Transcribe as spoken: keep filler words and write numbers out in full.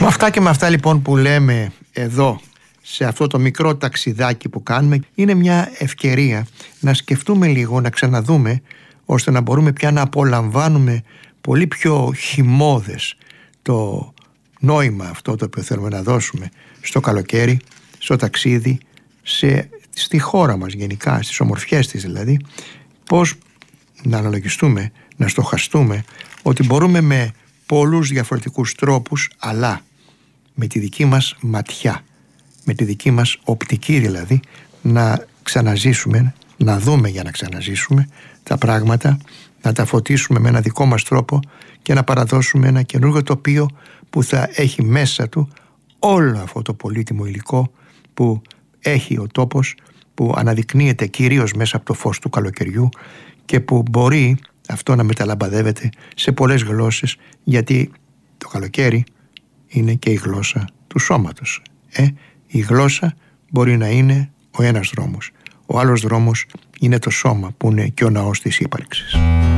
Με αυτά και με αυτά λοιπόν που λέμε εδώ, σε αυτό το μικρό ταξιδάκι που κάνουμε, είναι μια ευκαιρία να σκεφτούμε λίγο, να ξαναδούμε, ώστε να μπορούμε πια να απολαμβάνουμε πολύ πιο χυμώδες το νόημα αυτό το οποίο θέλουμε να δώσουμε στο καλοκαίρι, στο ταξίδι, σε, στη χώρα μας γενικά, στις ομορφιές της δηλαδή, πώς να αναλογιστούμε, να στοχαστούμε ότι μπορούμε με πολλούς διαφορετικούς τρόπους, αλλά με τη δική μας ματιά, με τη δική μας οπτική δηλαδή, να ξαναζήσουμε, να δούμε για να ξαναζήσουμε τα πράγματα, να τα φωτίσουμε με ένα δικό μας τρόπο και να παραδώσουμε ένα καινούργιο τοπίο που θα έχει μέσα του όλο αυτό το πολύτιμο υλικό που έχει ο τόπος, που αναδεικνύεται κυρίως μέσα από το φως του καλοκαιριού και που μπορεί αυτό να μεταλαμπαδεύεται σε πολλές γλώσσες, γιατί το καλοκαίρι είναι και η γλώσσα του σώματος. Ε, η γλώσσα μπορεί να είναι ο ένας δρόμος. Ο άλλος δρόμος είναι το σώμα που είναι και ο ναός της ύπαρξης.